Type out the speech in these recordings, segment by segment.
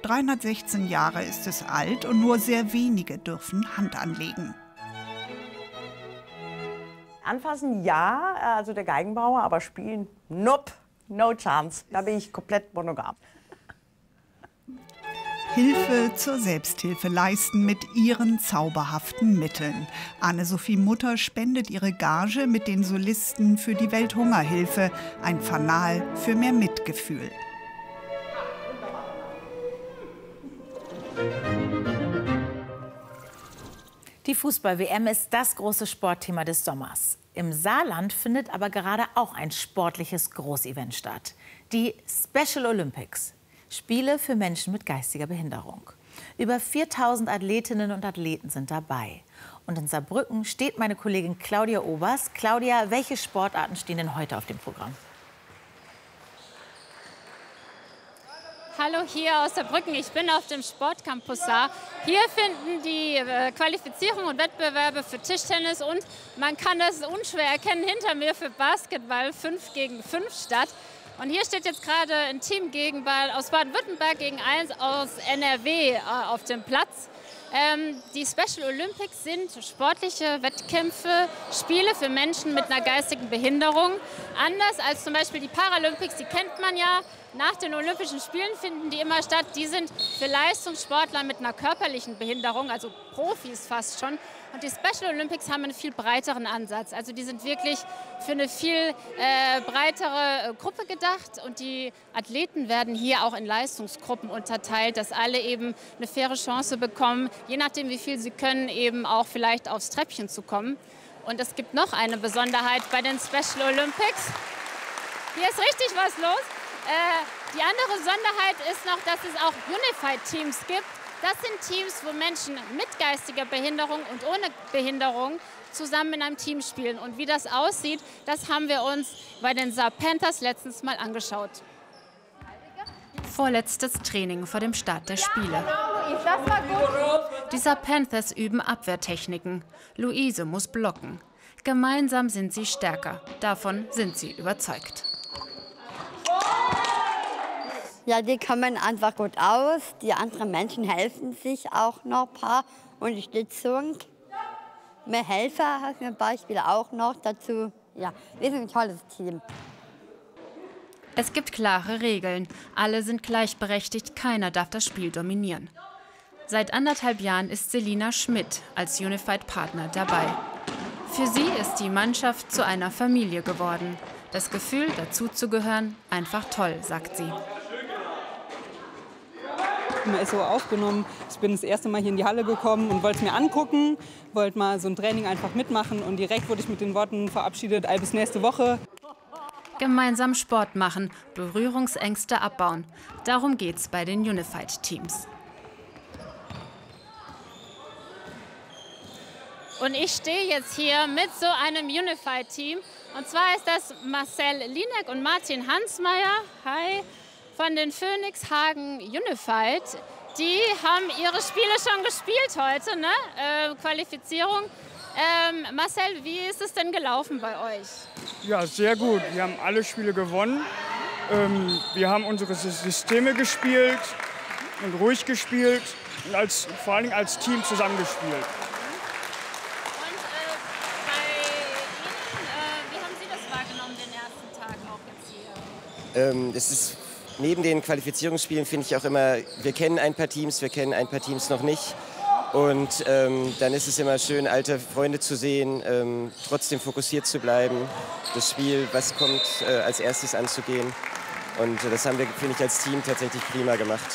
316 Jahre ist es alt und nur sehr wenige dürfen Hand anlegen. Anfassen ja, also der Geigenbauer, aber spielen, nope, no chance. Da bin ich komplett monogam. Hilfe zur Selbsthilfe leisten mit ihren zauberhaften Mitteln. Anne-Sophie Mutter spendet ihre Gage mit den Solisten für die Welthungerhilfe, ein Fanal für mehr Mitgefühl. Die Fußball-WM ist das große Sportthema des Sommers. Im Saarland findet aber gerade auch ein sportliches Großevent statt. Die Special Olympics. Spiele für Menschen mit geistiger Behinderung. Über 4000 Athletinnen und Athleten sind dabei. Und in Saarbrücken steht meine Kollegin Claudia Oberst. Claudia, welche Sportarten stehen denn heute auf dem Programm? Hallo, hier aus Saarbrücken. Ich bin auf dem Sportcampus Saar. Hier finden die Qualifizierungen und Wettbewerbe für Tischtennis und man kann das unschwer erkennen, hinter mir für Basketball 5 gegen 5 statt. Und hier steht jetzt gerade ein Teamgegenball aus Baden-Württemberg gegen eins aus NRW auf dem Platz. Die Special Olympics sind sportliche Wettkämpfe, Spiele für Menschen mit einer geistigen Behinderung. Anders als zum Beispiel die Paralympics, die kennt man ja. Nach den Olympischen Spielen finden die immer statt. Die sind für Leistungssportler mit einer körperlichen Behinderung, also Profis fast schon. Und die Special Olympics haben einen viel breiteren Ansatz. Also die sind wirklich für eine viel breitere Gruppe gedacht. Und die Athleten werden hier auch in Leistungsgruppen unterteilt, dass alle eben eine faire Chance bekommen, je nachdem wie viel sie können, eben auch vielleicht aufs Treppchen zu kommen. Und es gibt noch eine Besonderheit bei den Special Olympics. Hier ist richtig was los. Die andere Besonderheit ist noch, dass es auch Unified-Teams gibt. Das sind Teams, wo Menschen mit geistiger Behinderung und ohne Behinderung zusammen in einem Team spielen. Und wie das aussieht, das haben wir uns bei den Saar Panthers letztens mal angeschaut. Vorletztes Training vor dem Start der Spiele. Die Saar Panthers üben Abwehrtechniken. Luise muss blocken. Gemeinsam sind sie stärker. Davon sind sie überzeugt. Ja, die kommen einfach gut aus. Die anderen Menschen helfen sich auch noch ein paar Unterstützung. Mehr Helfer haben wir zum Beispiel auch noch dazu. Ja, wir sind ein tolles Team. Es gibt klare Regeln. Alle sind gleichberechtigt. Keiner darf das Spiel dominieren. Seit 1,5 Jahren ist Selina Schmidt als Unified Partner dabei. Für sie ist die Mannschaft zu einer Familie geworden. Das Gefühl, dazuzugehören, einfach toll, sagt sie. Man ist so aufgenommen. Ich bin das erste Mal hier in die Halle gekommen und wollte es mir angucken, wollte mal so ein Training einfach mitmachen und direkt wurde ich mit den Worten verabschiedet, bis nächste Woche. Gemeinsam Sport machen, Berührungsängste abbauen. Darum geht's bei den Unified Teams. Und ich stehe jetzt hier mit so einem Unified Team. Und zwar ist das Marcel Lieneck und Martin Hansmeier. Hi. Von den Phoenix Hagen Unified. Die haben ihre Spiele schon gespielt heute, ne? Qualifizierung. Marcel, wie ist es denn gelaufen bei euch? Ja, sehr gut. Wir haben alle Spiele gewonnen. Wir haben unsere Systeme gespielt und ruhig gespielt und vor allem als Team zusammengespielt. Und bei Ihnen, wie haben Sie das wahrgenommen, den ersten Tag auch jetzt hier? Es ist neben den Qualifizierungsspielen finde ich auch immer, wir kennen ein paar Teams noch nicht. Und dann ist es immer schön, alte Freunde zu sehen, trotzdem fokussiert zu bleiben, das Spiel, was kommt, als erstes anzugehen. Und das haben wir, finde ich, als Team tatsächlich prima gemacht.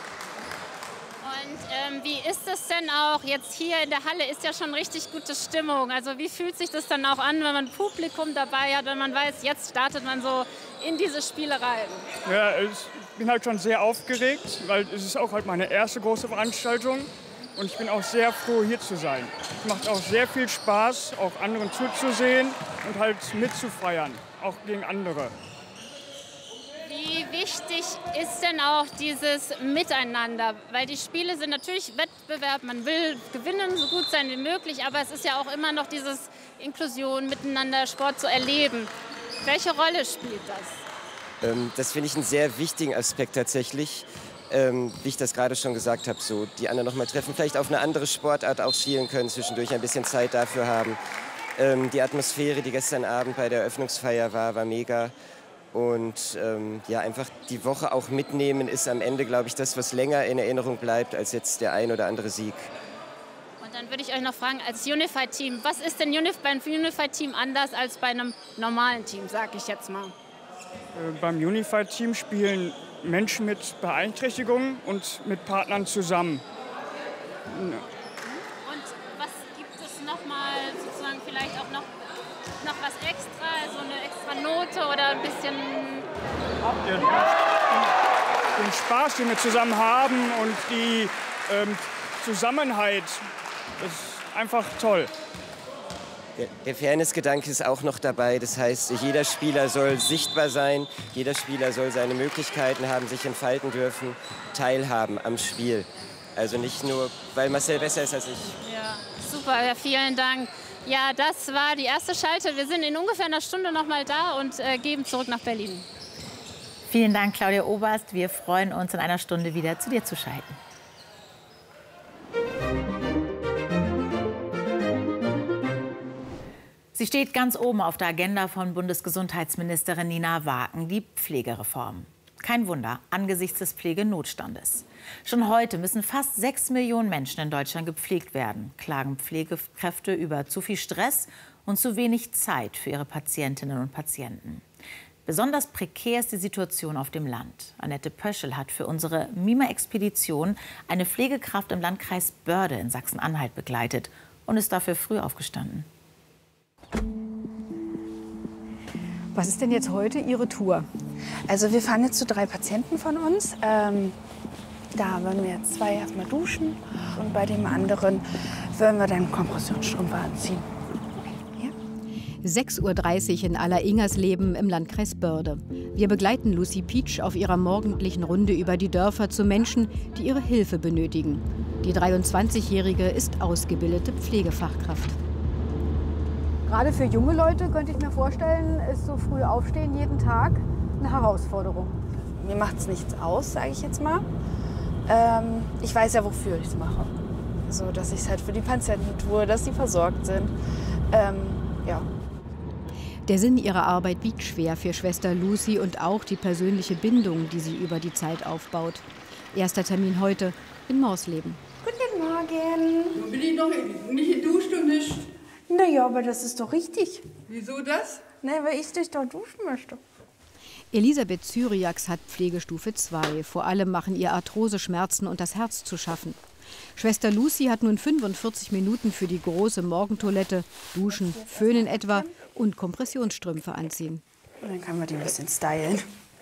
Und wie ist es denn auch jetzt hier in der Halle? Ist ja schon richtig gute Stimmung. Also wie fühlt sich das dann auch an, wenn man Publikum dabei hat, wenn man weiß, jetzt startet man so in diese Spiele rein? Ja, ich bin halt schon sehr aufgeregt, weil es ist auch halt meine erste große Veranstaltung. Und ich bin auch sehr froh, hier zu sein. Es macht auch sehr viel Spaß, auch anderen zuzusehen und halt mitzufeiern, auch gegen andere. Wie wichtig ist denn auch dieses Miteinander? Weil die Spiele sind natürlich Wettbewerb, man will gewinnen, so gut sein wie möglich, aber es ist ja auch immer noch dieses Inklusion, miteinander Sport zu erleben. Welche Rolle spielt das? Das finde ich einen sehr wichtigen Aspekt tatsächlich. wie ich das gerade schon gesagt habe, so die anderen noch mal treffen, vielleicht auf eine andere Sportart auch schielen können, zwischendurch ein bisschen Zeit dafür haben. Die Atmosphäre, die gestern Abend bei der Eröffnungsfeier war mega. Und ja, einfach die Woche auch mitnehmen ist am Ende, glaube ich, das, was länger in Erinnerung bleibt, als jetzt der ein oder andere Sieg. Und dann würde ich euch noch fragen, als Unified-Team, was ist denn beim Unified-Team anders als bei einem normalen Team, sage ich jetzt mal? Beim Unified-Team spielen Menschen mit Beeinträchtigungen und mit Partnern zusammen. Und was gibt es noch mal, sozusagen vielleicht auch noch was extra, so eine extra Note oder ein bisschen... Den Spaß, den wir zusammen haben und die Zusammenhalt, das ist einfach toll. Der Fairness-Gedanke ist auch noch dabei. Das heißt, jeder Spieler soll sichtbar sein, jeder Spieler soll seine Möglichkeiten haben, sich entfalten dürfen, teilhaben am Spiel. Also nicht nur, weil Marcel besser ist als ich. Ja, super, ja, vielen Dank. Ja, das war die erste Schalte. Wir sind in ungefähr einer Stunde noch mal da und geben zurück nach Berlin. Vielen Dank, Claudia Oberst. Wir freuen uns, in einer Stunde wieder zu dir zu schalten. Sie steht ganz oben auf der Agenda von Bundesgesundheitsministerin Nina Waaken, die Pflegereform. Kein Wunder angesichts des Pflegenotstandes. Schon heute müssen fast 6 Millionen Menschen in Deutschland gepflegt werden, klagen Pflegekräfte über zu viel Stress und zu wenig Zeit für ihre Patientinnen und Patienten. Besonders prekär ist die Situation auf dem Land. Annette Pöschel hat für unsere MIMA-Expedition eine Pflegekraft im Landkreis Börde in Sachsen-Anhalt begleitet und ist dafür früh aufgestanden. Was ist denn jetzt heute Ihre Tour? Also wir fahren jetzt zu 3 Patienten von uns. Da wollen wir jetzt 2 erstmal duschen und bei dem anderen wollen wir dann Kompressionsstrümpfe anziehen. 6:30 Uhr in Aller-Ingersleben im Landkreis Börde. Wir begleiten Lucy Pietsch auf ihrer morgendlichen Runde über die Dörfer zu Menschen, die ihre Hilfe benötigen. Die 23-Jährige ist ausgebildete Pflegefachkraft. Gerade für junge Leute könnte ich mir vorstellen, ist so früh aufstehen jeden Tag eine Herausforderung. Mir macht es nichts aus, sage ich jetzt mal. Ich weiß ja, wofür ich es mache. So, dass ich es halt für die Patienten tue, dass sie versorgt sind. Ja. Der Sinn ihrer Arbeit wiegt schwer für Schwester Lucy und auch die persönliche Bindung, die sie über die Zeit aufbaut. Erster Termin heute in Morsleben. Guten Morgen. Bin ich noch nicht geduscht und nicht? Naja, aber das ist doch richtig. Wieso das? Na, weil ich dich doch duschen möchte. Elisabeth Zyriax hat Pflegestufe 2. Vor allem machen ihr Arthroseschmerzen und das Herz zu schaffen. Schwester Lucy hat nun 45 Minuten für die große Morgentoilette, duschen, föhnen etwa und Kompressionsstrümpfe anziehen. Und dann können wir die ein bisschen stylen.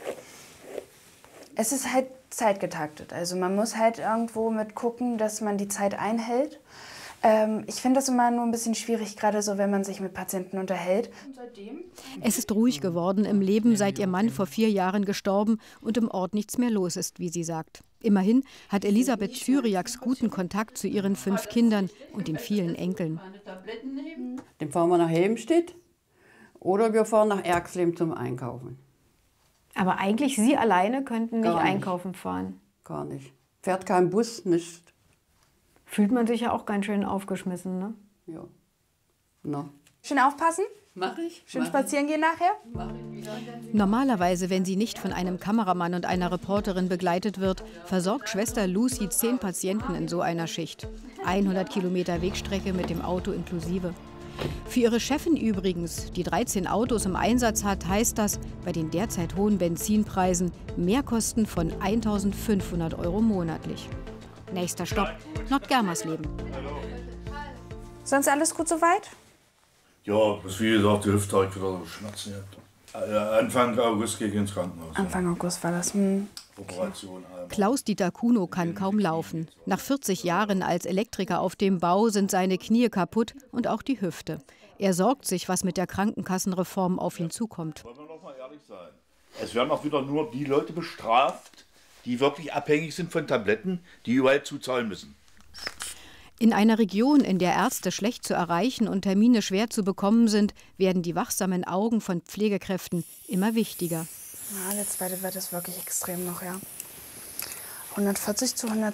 Es ist halt zeitgetaktet. Also man muss halt irgendwo mit gucken, dass man die Zeit einhält. Ich finde das immer nur ein bisschen schwierig, gerade so, wenn man sich mit Patienten unterhält. Es ist ruhig geworden im Leben, seit ihr Mann vor 4 Jahren gestorben und im Ort nichts mehr los ist, wie sie sagt. Immerhin hat Elisabeth Zyriax guten Kontakt zu ihren 5 Kindern und den vielen Enkeln. Dann fahren wir nach Helmstedt oder wir fahren nach Erxleben zum Einkaufen. Aber eigentlich Sie alleine könnten nicht einkaufen fahren? Gar nicht. Fährt kein Bus, nicht. Fühlt man sich ja auch ganz schön aufgeschmissen, ne? Ja. Na. Schön aufpassen. Mach ich. Schön spazieren gehen nachher. Normalerweise, wenn sie nicht von einem Kameramann und einer Reporterin begleitet wird, versorgt Schwester Lucy 10 Patienten in so einer Schicht. 100 Kilometer Wegstrecke mit dem Auto inklusive. Für ihre Chefin übrigens, die 13 Autos im Einsatz hat, heißt das bei den derzeit hohen Benzinpreisen Mehrkosten von 1.500 € monatlich. Nächster Stopp, Nordgermersleben. Sonst alles gut soweit? Ja, bis wie gesagt, die Hüfte habe ich wieder so Schmerzen gehabt. Anfang August gehe ich ins Krankenhaus. Anfang August war das. Operation. Klaus-Dieter Kuno kann kaum laufen. Nach 40 Jahren als Elektriker auf dem Bau sind seine Knie kaputt und auch die Hüfte. Er sorgt sich, was mit der Krankenkassenreform auf ihn zukommt. Wollen wir noch mal ehrlich sein? Es werden auch wieder nur die Leute bestraft, die wirklich abhängig sind von Tabletten, die überall zuzahlen müssen. In einer Region, in der Ärzte schlecht zu erreichen und Termine schwer zu bekommen sind, werden die wachsamen Augen von Pflegekräften immer wichtiger. Ja, jetzt wird es wirklich extrem noch, ja. 140 zu 130.